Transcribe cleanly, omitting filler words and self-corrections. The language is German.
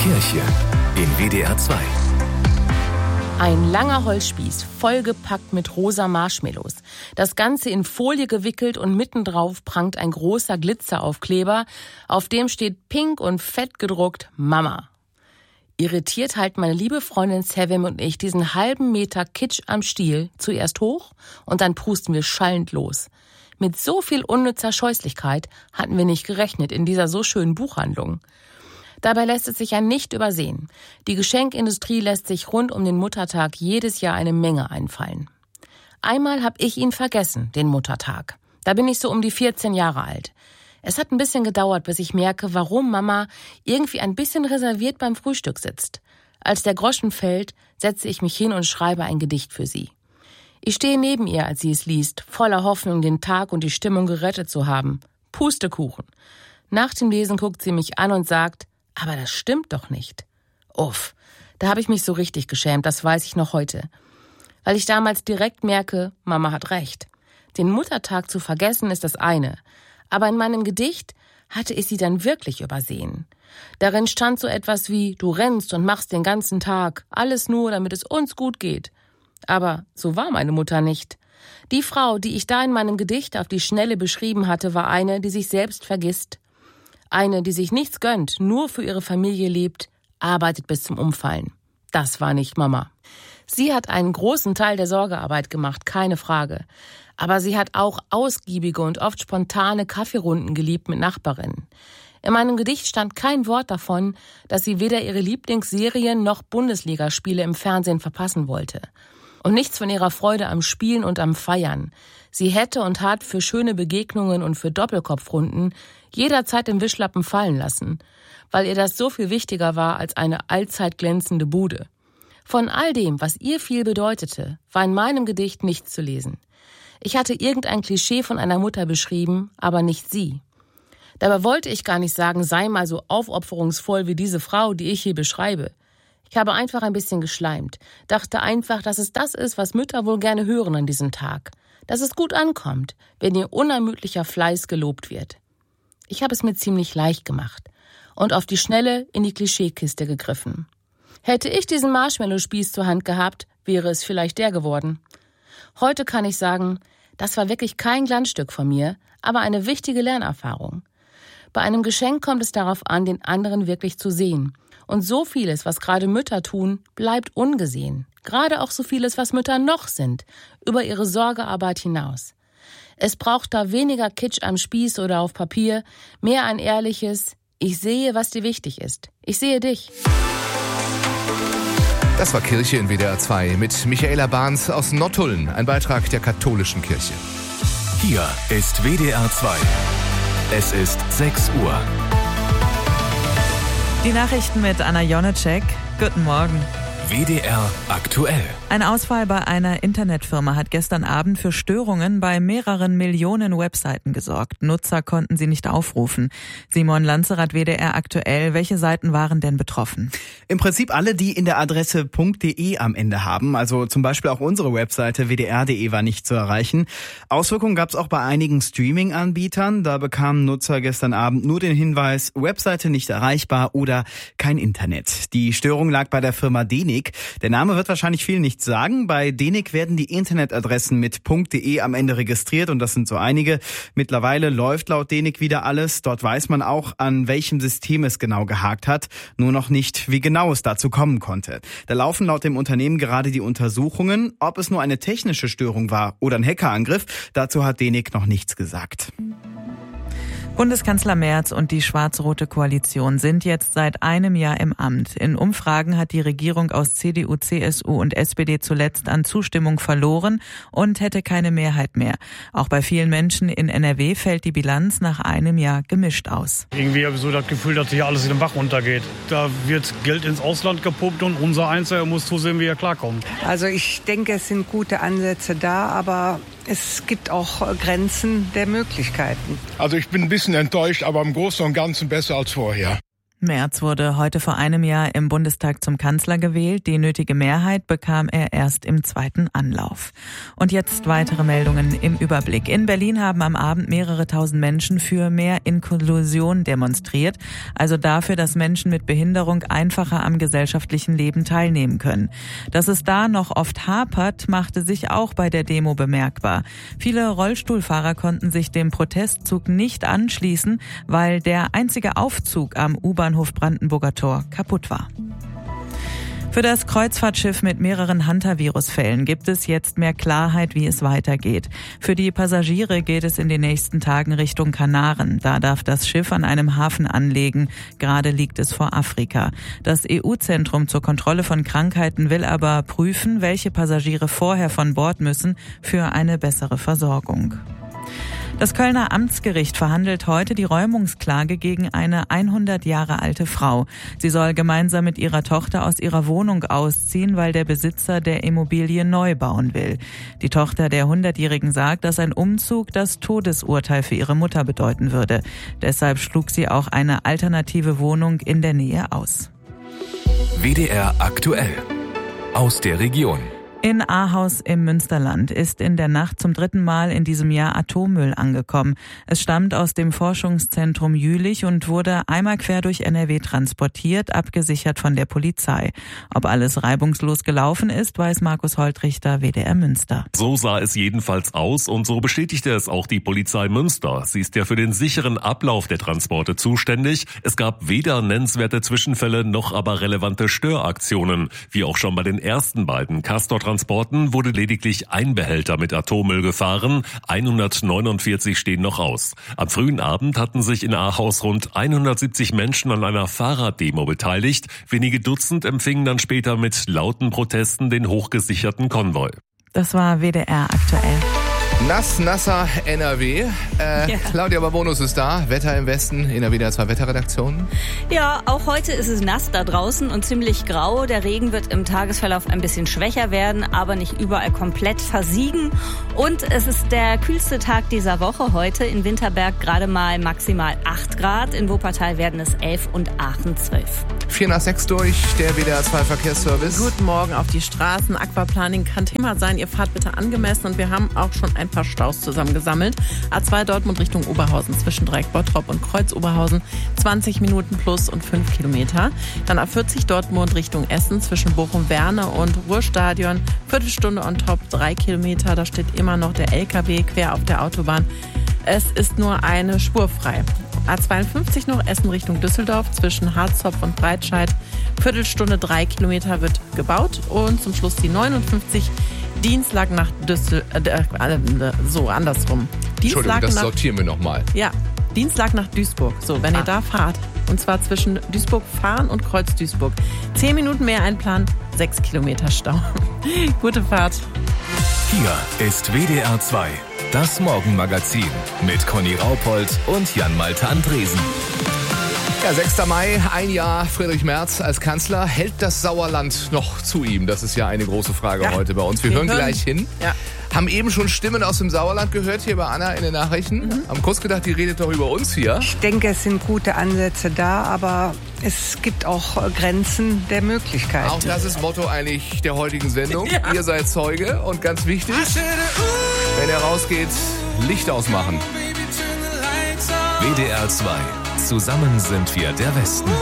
Kirche in WDR 2. Ein langer Holzspieß, vollgepackt mit rosa Marshmallows. Das Ganze in Folie gewickelt und mittendrauf prangt ein großer Glitzeraufkleber, auf dem steht pink und fett gedruckt Mama. Irritiert halten meine liebe Freundin Sevim und ich diesen halben Meter Kitsch am Stiel zuerst hoch und dann prusten wir schallend los. Mit so viel unnützer Scheußlichkeit hatten wir nicht gerechnet in dieser so schönen Buchhandlung. Dabei lässt es sich ja nicht übersehen. Die Geschenkindustrie lässt sich rund um den Muttertag jedes Jahr eine Menge einfallen. Einmal habe ich ihn vergessen, den Muttertag. Da bin ich so um die 14 Jahre alt. Es hat ein bisschen gedauert, bis ich merke, warum Mama irgendwie ein bisschen reserviert beim Frühstück sitzt. Als der Groschen fällt, setze ich mich hin und schreibe ein Gedicht für sie. Ich stehe neben ihr, als sie es liest, voller Hoffnung, den Tag und die Stimmung gerettet zu haben. Pustekuchen. Nach dem Lesen guckt sie mich an und sagt: Aber das stimmt doch nicht. Uff, da habe ich mich so richtig geschämt, das weiß ich noch heute. Weil ich damals direkt merke, Mama hat recht. Den Muttertag zu vergessen ist das eine. Aber in meinem Gedicht hatte ich sie dann wirklich übersehen. Darin stand so etwas wie: Du rennst und machst den ganzen Tag, alles nur, damit es uns gut geht. Aber so war meine Mutter nicht. Die Frau, die ich da in meinem Gedicht auf die Schnelle beschrieben hatte, war eine, die sich selbst vergisst. Eine, die sich nichts gönnt, nur für ihre Familie lebt, arbeitet bis zum Umfallen. Das war nicht Mama. Sie hat einen großen Teil der Sorgearbeit gemacht, keine Frage. Aber sie hat auch ausgiebige und oft spontane Kaffeerunden geliebt mit Nachbarinnen. In meinem Gedicht stand kein Wort davon, dass sie weder ihre Lieblingsserien noch Bundesligaspiele im Fernsehen verpassen wollte. Und nichts von ihrer Freude am Spielen und am Feiern. Sie hätte und hat für schöne Begegnungen und für Doppelkopfrunden jederzeit den Wischlappen fallen lassen, weil ihr das so viel wichtiger war als eine allzeit glänzende Bude. Von all dem, was ihr viel bedeutete, war in meinem Gedicht nichts zu lesen. Ich hatte irgendein Klischee von einer Mutter beschrieben, aber nicht sie. Dabei wollte ich gar nicht sagen, sei mal so aufopferungsvoll wie diese Frau, die ich hier beschreibe. Ich habe einfach ein bisschen geschleimt, dachte einfach, dass es das ist, was Mütter wohl gerne hören an diesem Tag. Dass es gut ankommt, wenn ihr unermüdlicher Fleiß gelobt wird. Ich habe es mir ziemlich leicht gemacht und auf die Schnelle in die Klischeekiste gegriffen. Hätte ich diesen Marshmallow-Spieß zur Hand gehabt, wäre es vielleicht der geworden. Heute kann ich sagen, das war wirklich kein Glanzstück von mir, aber eine wichtige Lernerfahrung. Bei einem Geschenk kommt es darauf an, den anderen wirklich zu sehen. Und so vieles, was gerade Mütter tun, bleibt ungesehen. Gerade auch so vieles, was Mütter noch sind, über ihre Sorgearbeit hinaus. Es braucht da weniger Kitsch am Spieß oder auf Papier, mehr ein ehrliches: Ich sehe, was dir wichtig ist. Ich sehe dich. Das war Kirche in WDR 2 mit Michaela Bahns aus Nottuln, ein Beitrag der katholischen Kirche. Hier ist WDR 2. Es ist 6 Uhr. Die Nachrichten mit Anna Jonecek. Guten Morgen. WDR aktuell. Ein Ausfall bei einer Internetfirma hat gestern Abend für Störungen bei mehreren Millionen Webseiten gesorgt. Nutzer konnten sie nicht aufrufen. Simon Lanzerath, WDR aktuell. Welche Seiten waren denn betroffen? Im Prinzip alle, die in der Adresse .de am Ende haben. Also zum Beispiel auch unsere Webseite wdr.de war nicht zu erreichen. Auswirkungen gab es auch bei einigen Streaming-Anbietern. Da bekamen Nutzer gestern Abend nur den Hinweis: Webseite nicht erreichbar oder kein Internet. Die Störung lag bei der Firma Denik. Der Name wird wahrscheinlich vielen nichts sagen. Bei Denik werden die Internetadressen mit .de am Ende registriert und das sind so einige. Mittlerweile läuft laut Denik wieder alles. Dort weiß man auch, an welchem System es genau gehakt hat. Nur noch nicht, wie genau es dazu kommen konnte. Da laufen laut dem Unternehmen gerade die Untersuchungen. Ob es nur eine technische Störung war oder ein Hackerangriff, dazu hat Denik noch nichts gesagt. Bundeskanzler Merz und die schwarz-rote Koalition sind jetzt seit einem Jahr im Amt. In Umfragen hat die Regierung aus CDU, CSU und SPD zuletzt an Zustimmung verloren und hätte keine Mehrheit mehr. Auch bei vielen Menschen in NRW fällt die Bilanz nach einem Jahr gemischt aus. Irgendwie habe ich so das Gefühl, dass hier alles in den Bach runtergeht. Da wird Geld ins Ausland gepumpt und unser Einzelner muss zusehen, wie er klarkommt. Also ich denke, es sind gute Ansätze da, aber es gibt auch Grenzen der Möglichkeiten. Also ich bin ein bisschen enttäuscht, aber im Großen und Ganzen besser als vorher. Merz wurde heute vor einem Jahr im Bundestag zum Kanzler gewählt. Die nötige Mehrheit bekam er erst im zweiten Anlauf. Und jetzt weitere Meldungen im Überblick. In Berlin haben am Abend mehrere tausend Menschen für mehr Inklusion demonstriert. Also dafür, dass Menschen mit Behinderung einfacher am gesellschaftlichen Leben teilnehmen können. Dass es da noch oft hapert, machte sich auch bei der Demo bemerkbar. Viele Rollstuhlfahrer konnten sich dem Protestzug nicht anschließen, weil der einzige Aufzug am U-Bahnhof Brandenburger Tor kaputt war. Für das Kreuzfahrtschiff mit mehreren Hunter-Virus-Fällen gibt es jetzt mehr Klarheit, wie es weitergeht. Für die Passagiere geht es in den nächsten Tagen Richtung Kanaren. Da darf das Schiff an einem Hafen anlegen. Gerade liegt es vor Afrika. Das EU-Zentrum zur Kontrolle von Krankheiten will aber prüfen, welche Passagiere vorher von Bord müssen für eine bessere Versorgung. Das Kölner Amtsgericht verhandelt heute die Räumungsklage gegen eine 100 Jahre alte Frau. Sie soll gemeinsam mit ihrer Tochter aus ihrer Wohnung ausziehen, weil der Besitzer der Immobilie neu bauen will. Die Tochter der 100-Jährigen sagt, dass ein Umzug das Todesurteil für ihre Mutter bedeuten würde. Deshalb schlug sie auch eine alternative Wohnung in der Nähe aus. WDR aktuell. Aus der Region. In Ahaus im Münsterland ist in der Nacht zum 3. Mal in diesem Jahr Atommüll angekommen. Es stammt aus dem Forschungszentrum Jülich und wurde einmal quer durch NRW transportiert, abgesichert von der Polizei. Ob alles reibungslos gelaufen ist, weiß Markus Holtrichter, WDR Münster. So sah es jedenfalls aus und so bestätigte es auch die Polizei Münster. Sie ist ja für den sicheren Ablauf der Transporte zuständig. Es gab weder nennenswerte Zwischenfälle noch aber relevante Störaktionen. Wie auch schon bei den ersten beiden Castor-Transporten wurde lediglich ein Behälter mit Atommüll gefahren. 149 stehen noch aus. Am frühen Abend hatten sich in Ahaus rund 170 Menschen an einer Fahrraddemo beteiligt. Wenige Dutzend empfingen dann später mit lauten Protesten den hochgesicherten Konvoi. Das war WDR aktuell. Nasser NRW. Claudia Babonus ist da. Wetter im Westen in der WDR 2 Wetterredaktion. Ja, auch heute ist es nass da draußen und ziemlich grau. Der Regen wird im Tagesverlauf ein bisschen schwächer werden, aber nicht überall komplett versiegen. Und es ist der kühlste Tag dieser Woche heute. In Winterberg gerade mal maximal 8 Grad. In Wuppertal werden es 11 und Aachen 12. 4 nach 6 durch, der WDR 2 Verkehrsservice. Guten Morgen auf die Straßen. Aquaplaning kann Thema sein. Ihr fahrt bitte angemessen und wir haben auch schon ein paar Staus zusammengesammelt. A2 Dortmund Richtung Oberhausen zwischen Dreieck Bottrop und Kreuz Oberhausen 20 Minuten plus und 5 Kilometer. Dann A40 Dortmund Richtung Essen zwischen Bochum-Werne und Ruhrstadion. Viertelstunde on top, 3 Kilometer. Da steht immer noch der LKW quer auf der Autobahn. Es ist nur eine Spur frei. A52 noch Essen Richtung Düsseldorf zwischen Harzopf und Breitscheid. Viertelstunde, 3 Kilometer wird gebaut. Und zum Schluss die 59 Dienstag nach andersrum. Entschuldigung, das sortieren wir nochmal. Ja, Dienstag nach Duisburg. So, wenn ihr da fahrt. Und zwar zwischen Duisburg-Fahren und Kreuz-Duisburg. 10 Minuten mehr einplanen, 6 Kilometer Stau. Gute Fahrt. Hier ist WDR 2, das Morgenmagazin mit Conny Raupold und Jan-Malte Andresen. Ja, 6. Mai, ein Jahr Friedrich Merz als Kanzler. Hält das Sauerland noch zu ihm? Das ist ja eine große Frage heute bei uns. Wir hören gleich hin. Ja. Haben eben schon Stimmen aus dem Sauerland gehört hier bei Anna in den Nachrichten. Haben kurz gedacht, die redet doch über uns hier. Ich denke, es sind gute Ansätze da, aber es gibt auch Grenzen der Möglichkeiten. Auch das ist Motto eigentlich der heutigen Sendung. Ja. Ihr seid Zeuge und ganz wichtig, wenn ihr rausgeht, Licht ausmachen. WDR 2. Zusammen sind wir der Westen.